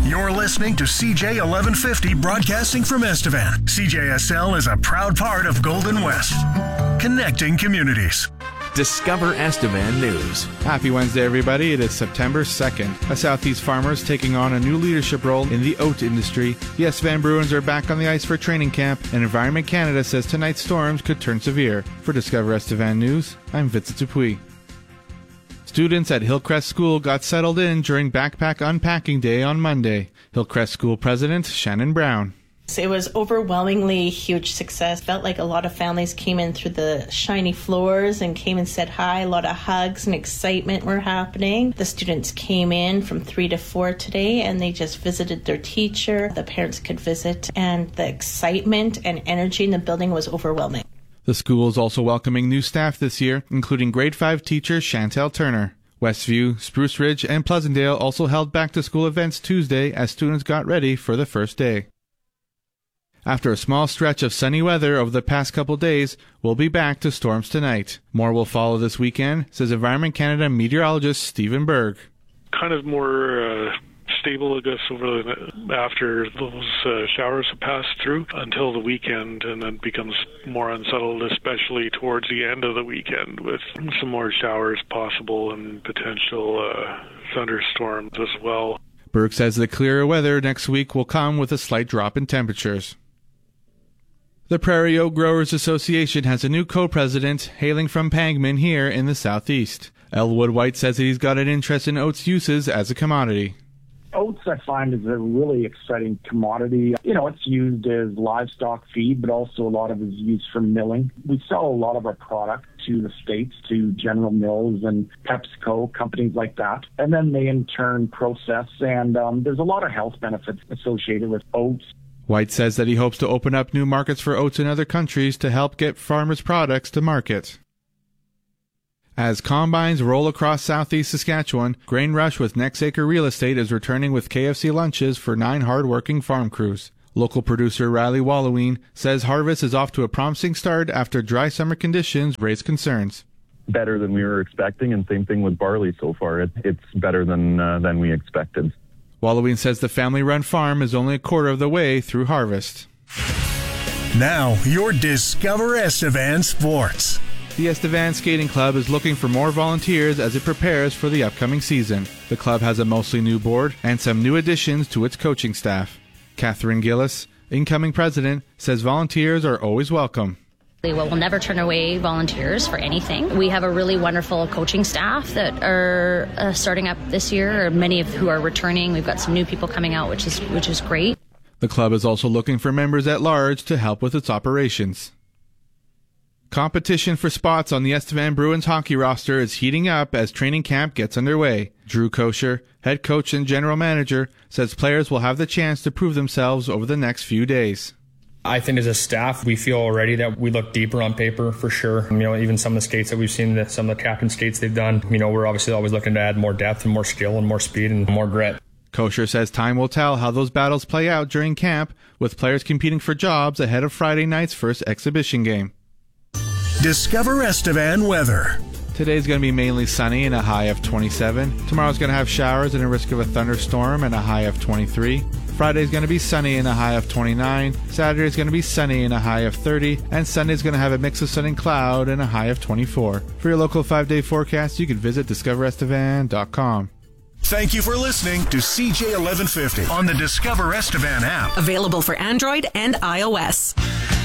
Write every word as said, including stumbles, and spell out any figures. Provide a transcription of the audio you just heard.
You're listening to C J eleven fifty broadcasting from Estevan. C J S L is a proud part of Golden West, connecting communities. Discover Estevan News. Happy Wednesday, everybody. It is September second. A Southeast farmers taking on a new leadership role in the oat industry. The Estevan Bruins are back on the ice for training camp, and Environment Canada says tonight's storms could turn severe. For Discover Estevan News, I'm Vincent Dupuis. Students at Hillcrest School got settled in during Backpack Unpacking Day on Monday. Hillcrest School President Shannon Brown. It was overwhelmingly huge success. Felt like a lot of families came in through the shiny floors and came and said hi. A lot of hugs and excitement were happening. The students came in from three to four today and they just visited their teacher. The parents could visit, and the excitement and energy in the building was overwhelming. The school is also welcoming new staff this year, including grade five teacher Chantel Turner. Westview, Spruce Ridge, and Pleasantdale also held back-to-school events Tuesday as students got ready for the first day. After a small stretch of sunny weather over the past couple days, we'll be back to storms tonight. More will follow this weekend, says Environment Canada meteorologist Stephen Berg. Kind of more uh, stable, I guess, over the, after those uh, showers have passed through until the weekend, and then becomes more unsettled, especially towards the end of the weekend, with some more showers possible and potential uh, thunderstorms as well. Berg says the clearer weather next week will come with a slight drop in temperatures. The Prairie Oak Growers Association has a new co-president hailing from Pangman here in the southeast. Elwood White says that he's got an interest in oats uses as a commodity. Oats, I find, is a really exciting commodity. You know, it's used as livestock feed, but also a lot of it is used for milling. We sell a lot of our product to the States, to General Mills and PepsiCo, companies like that. And then they in turn process, and um, there's a lot of health benefits associated with oats. White says that he hopes to open up new markets for oats in other countries to help get farmers' products to market. As combines roll across southeast Saskatchewan, Grain Rush with Next Acre Real Estate is returning with K F C lunches for nine hard-working farm crews. Local producer Riley Walloween says harvest is off to a promising start after dry summer conditions raised concerns. Better than we were expecting, and same thing with barley so far. It, it's better than uh, than we expected. Walloween says the family-run farm is only a quarter of the way through harvest. Now, your Discover Estevan Sports. The Estevan Skating Club is looking for more volunteers as it prepares for the upcoming season. The club has a mostly new board and some new additions to its coaching staff. Catherine Gillis, incoming president, says volunteers are always welcome. Well, we'll never turn away volunteers for anything. We have a really wonderful coaching staff that are uh, starting up this year, or many of who are returning. We've got some new people coming out, which is which is great. The club is also looking for members at large to help with its operations. Competition for spots on the Estevan Bruins hockey roster is heating up as training camp gets underway. Drew Kosher, head coach and general manager, says players will have the chance to prove themselves over the next few days. I think as a staff, we feel already that we look deeper on paper for sure. You know, even some of the skates that we've seen, that some of the captain skates they've done, you know, we're obviously always looking to add more depth and more skill and more speed and more grit. Kosher says time will tell how those battles play out during camp, with players competing for jobs ahead of Friday night's first exhibition game. Discover Estevan weather. Today's going to be mainly sunny and a high of twenty-seven. Tomorrow's going to have showers and a risk of a thunderstorm and a high of twenty-three. Friday's going to be sunny and a high of twenty-nine. Saturday's going to be sunny and a high of thirty. And Sunday's going to have a mix of sun and cloud and a high of twenty-four. For your local five-day forecast, you can visit discover estevan dot com. Thank you for listening to C J eleven fifty on the Discover Estevan app. Available for Android and iOS.